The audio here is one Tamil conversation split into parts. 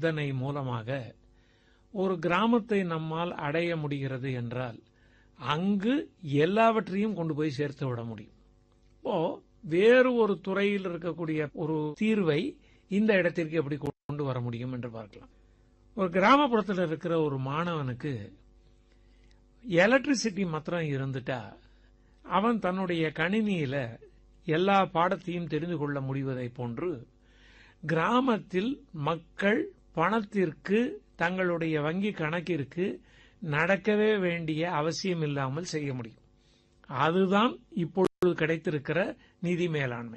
பரிவர்த்தனை மூலமாக ஒரு கிராமத்தை நம்மால் அடைய முடிகிறது என்றால் அங்கு எல்லாவற்றையும் கொண்டு போய் சேர்த்து விட முடியும். இப்போ வேறு ஒரு துறையில் இருக்கக்கூடிய ஒரு தீர்வை இந்த இடத்திற்கு எப்படி கொண்டு வர முடியும் என்று பார்க்கலாம். ஒரு கிராமப்புறத்தில் இருக்கிற ஒரு மாணவனுக்கு எலக்ட்ரிசிட்டி மாத்திரம் இருந்துட்டா அவன் தன்னுடைய கணினியில எல்லா பாடத்தையும் தெரிந்து கொள்ள முடிவதை போன்று கிராமத்தில் மக்கள் பணத்திற்கு தங்களுடைய வங்கி கணக்கிற்கு நடக்கவே வேண்டிய அவசியம் இல்லாமல் செய்ய முடியும். அதுதான் இப்பொழுது கிடைத்திருக்கிற நிதி மேலாண்மை.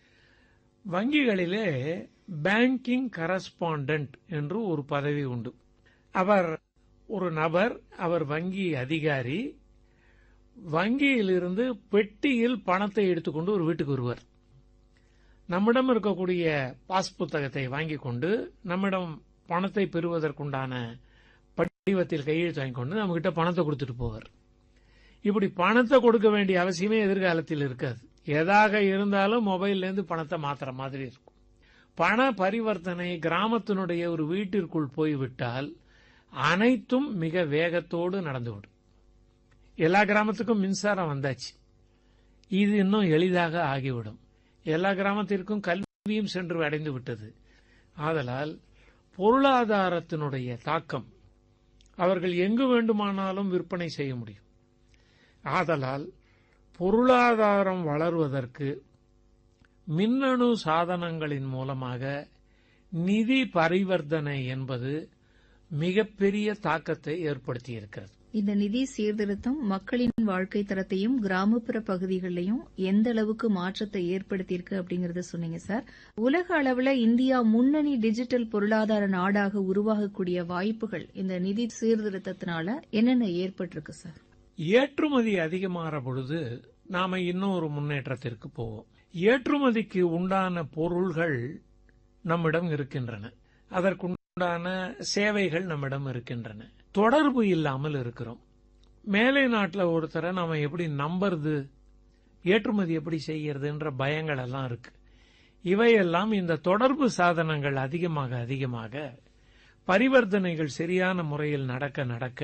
வங்கிகளிலே பேங்கிங் கரஸ்பாண்டன்ட் என்று ஒரு பதவி உண்டு. அவர் ஒரு நபர், அவர் வங்கி அதிகாரி. வங்கியிலிருந்து பெட்டியில் பணத்தை எடுத்துக்கொண்டு ஒரு வீட்டுக்கு வருவார். நம்மிடம் இருக்கக்கூடிய பாஸ் புத்தகத்தை வாங்கிக் கொண்டு நம்மிடம் பணத்தை பெறுவதற்குண்டான படிவத்தில் கையெழுத்து வாங்கிக் கொண்டு நம்மகிட்ட பணத்தை கொடுத்துட்டு போவார். இப்படி பணத்தை கொடுக்க வேண்டிய அவசியமே எதிர்காலத்தில் இருக்காது. எதாக இருந்தாலும் மொபைல்லேருந்து பணத்தை மாத்துற மாதிரி இருக்கும். பண பரிவர்த்தனை கிராமத்தினுடைய ஒரு வீட்டிற்குள் போய்விட்டால் அனைத்தும் மிக வேகத்தோடு நடந்துவிடும். எல்லா கிராமத்துக்கும் மின்சாரம் வந்தாச்சு. இது இன்னும் எளிதாக ஆகிவிடும். எல்லா கிராமத்திற்கும் கல்வியும் சென்று அடைந்து விட்டது. ஆதலால் பொருளாதாரத்தினுடைய தாக்கம் அவர்கள் எங்கு வேண்டுமானாலும் விற்பனை செய்ய முடியும். ஆதலால் பொருளாதாரம் வளர்வதற்கு மின்னணு சாதனங்களின் மூலமாக நிதி பரிவர்த்தனை என்பது மிகப்பெரிய தாக்கத்தை ஏற்படுத்தியிருக்கிறது. இந்த நிதி சீர்திருத்தம் மக்களின் வாழ்க்கை தரத்தையும் கிராமப்புற பகுதிகளிலையும் எந்த அளவுக்கு மாற்றத்தை ஏற்படுத்தியிருக்கு அப்படிங்கறத சொன்னீங்க சார். உலக அளவில் இந்தியா முன்னணி டிஜிட்டல் பொருளாதார நாடாக உருவாகக்கூடிய வாய்ப்புகள் இந்த நிதி சீர்திருத்தத்தினால என்னென்ன ஏற்பட்டிருக்கு சார்? ஏற்றுமதி அதிகமாகிற பொழுது நாம இன்னொரு முன்னேற்றத்திற்கு போவோம். ஏற்றுமதிக்கு உண்டான பொருள்கள் நம்மிடம் இருக்கின்றன, அதற்குண்டான சேவைகள் நம்மிடம் இருக்கின்றன. தொடர்பு இல்லாமல் இருக்கிறோம். மேலை நாட்டில் ஒருத்தரை நாம எப்படி நம்புறது, ஏற்றுமதி எப்படி செய்யறதுன்ற பயங்கள் எல்லாம் இருக்கு. இவையெல்லாம் இந்த தொடர்பு சாதனங்கள் அதிகமாக அதிகமாக பரிவர்த்தனைகள் சரியான முறையில் நடக்க நடக்க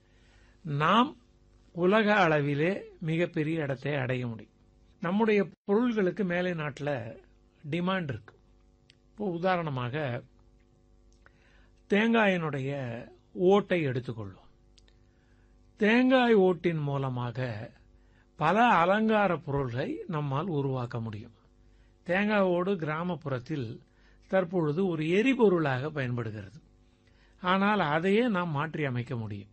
நாம் உலக அளவிலே மிகப்பெரிய இடத்தை அடைய முடியும். நம்முடைய பொருள்களுக்கு மேலை நாட்டில் டிமாண்ட் இருக்கு. இப்போ உதாரணமாக தேங்காயினுடைய ஓட்டை எடுத்துக்கொள்வோம். தேங்காய் ஓட்டின் மூலமாக பல அலங்கார பொருள்களை நம்மால் உருவாக்க முடியும். தேங்காய் ஓடு கிராமப்புறத்தில் தற்பொழுது ஒரு எரிபொருளாக பயன்படுகிறது. ஆனால் அதையே நாம் மாற்றி அமைக்க முடியும்.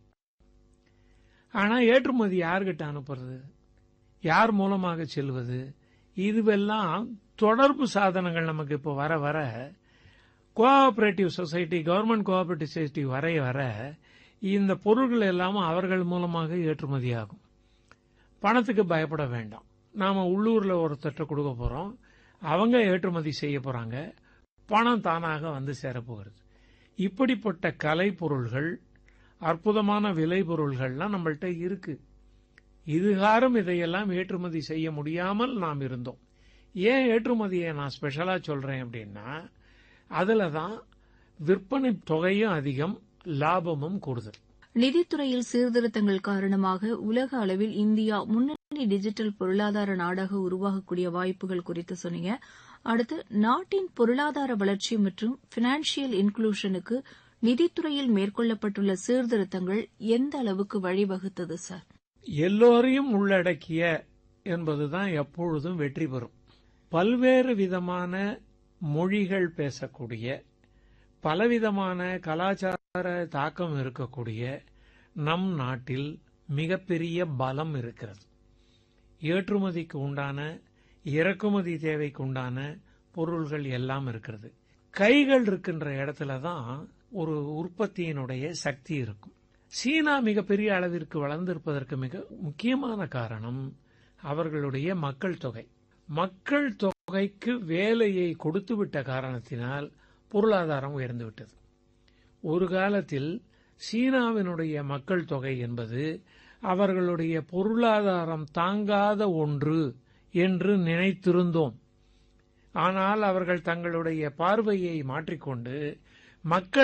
ஆனால் ஏற்றுமதி யார்கிட்ட அனுப்புறது, யார் மூலமாக செல்வது, இதுவெல்லாம் தொடர்பு சாதனங்கள் நமக்கு இப்போ வர வர cooperative society, government cooperative society வரைய வர இந்த பொருட்கள் எல்லாம் அவர்கள் மூலமாக ஏற்றுமதி ஆகும். பணத்துக்கு பயப்பட வேண்டாம். நாம உள்ளூர்ல ஒருத்தட்ட கொடுக்க போறோம், அவங்க ஏற்றுமதி செய்ய போறாங்க, பணம் தானாக வந்து சேரப்போகிறது. இப்படிப்பட்ட கலை பொருள்கள், அற்புதமான விலை பொருள்கள்லாம் நம்மள்ட்ட இருக்கு. இதுகாரம் இதையெல்லாம் ஏற்றுமதி செய்ய முடியாமல் நாம் இருந்தோம். ஏன் ஏற்றுமதியை நான் ஸ்பெஷலா சொல்றேன் அப்படின்னா, அதுலதான் விற்பனை தொகையும் அதிகம், லாபமும் கூடுதல். நிதித்துறையில் சீர்திருத்தங்கள் காரணமாக உலக அளவில் இந்தியா முன்னணி டிஜிட்டல் பொருளாதார நாடாக உருவாகக்கூடிய வாய்ப்புகள் குறித்து சொன்னீங்க. அடுத்து, நாட்டின் பொருளாதார வளர்ச்சி மற்றும் பினான்சியல் இன்க்ளூஷனுக்கு நிதித்துறையில் மேற்கொள்ளப்பட்டுள்ள சீர்திருத்தங்கள் எந்த அளவுக்கு வழிவகுத்தது சார்? எல்லோரையும் உள்ளடக்கிய என்பதுதான் எப்பொழுதும் வெற்றி பெறும். பல்வேறு விதமான மொழிகள் பேசக்கூடிய, பலவிதமான கலாச்சார தாக்கம் இருக்கக்கூடிய நம் நாட்டில் மிகப்பெரிய பலம் இருக்கிறது. ஏற்றுமதிக்கு உண்டான, இறக்குமதி தேவைக்கு உண்டான பொருள்கள் எல்லாம் இருக்கிறது. கைகள் இருக்கின்ற இடத்துல தான் ஒரு உற்பத்தியினுடைய சக்தி இருக்கும். சீனா மிகப்பெரிய அளவிற்கு வளர்ந்திருப்பதற்கு மிக முக்கியமான காரணம் அவர்களுடைய மக்கள் தொகை. மக்கள் தொகைக்கு வேலையை கொடுத்துவிட்ட காரணத்தினால் பொருளாதாரம் உயர்ந்துவிட்டது. ஒரு காலத்தில் சீனாவினுடைய மக்கள் தொகை என்பது அவர்களுடைய பொருளாதாரம் தாங்காத ஒன்று என்று நினைத்திருந்தோம். ஆனால் அவர்கள் தங்களுடைய பார்வையை மாற்றிக்கொண்டு மக்கள்